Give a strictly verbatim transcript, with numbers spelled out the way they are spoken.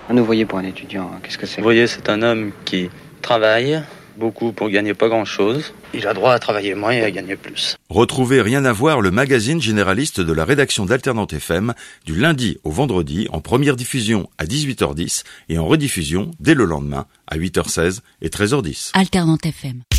Un ouvrier pour un étudiant, qu'est-ce que c'est ? L'ouvrier, c'est un homme qui travaille beaucoup pour gagner pas grand-chose. Il a droit à travailler moins et à gagner plus. Retrouvez Rien à voir, le magazine généraliste de la rédaction d'Alternante F M, du lundi au vendredi, en première diffusion à dix-huit heures dix et en rediffusion dès le lendemain à huit heures seize et treize heures dix. Alternante F M.